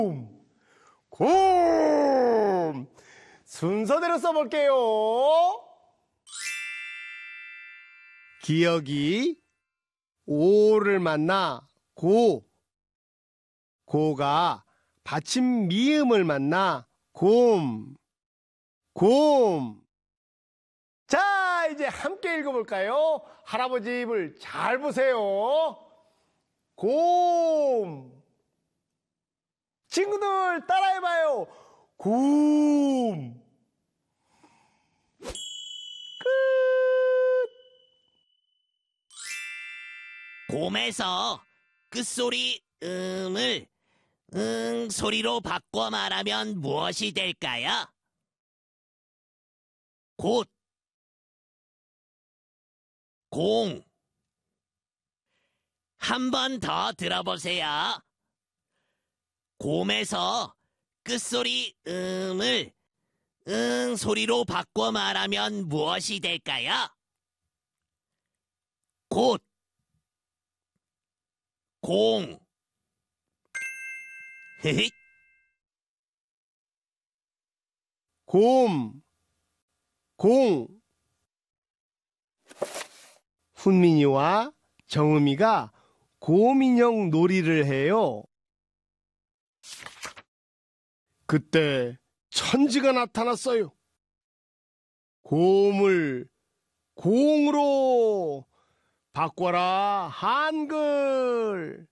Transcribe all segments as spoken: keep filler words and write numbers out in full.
곰. 순서대로 써볼게요. 기억이 오를 만나 고, 고가 받침 미음을 만나 곰, 곰. 자, 이제 함께 읽어볼까요? 할아버지 입을 잘 보세요. 곰. 친구들 따라해봐요. 곰. 끝. 곰에서 끝소리 음을 응 소리로 바꿔 말하면 무엇이 될까요? 곧, 공. 한 번 더 들어보세요. 곰에서 끝소리 음을 응 소리로 바꿔 말하면 무엇이 될까요? 곧, 공. 흐흣. 곰, 공. 훈민이와 정음이가 곰인형 놀이를 해요. 그때 천지가 나타났어요. 곰을 공으로 바꿔라 한글.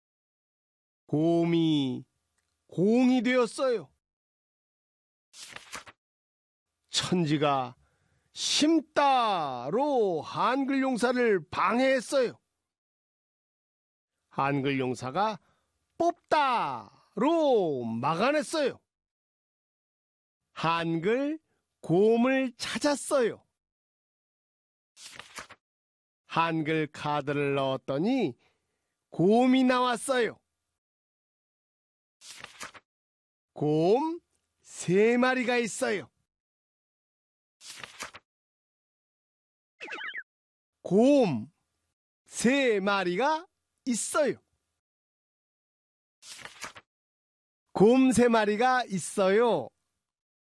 곰이 공이 되었어요. 천지가 심다로 한글 용사를 방해했어요. 한글 용사가 뽑다로 막아냈어요. 한글 곰을 찾았어요. 한글 카드를 넣었더니 곰이 나왔어요. 곰 세 마리가 있어요. 곰 세 마리가 있어요. 곰 세 마리가 있어요.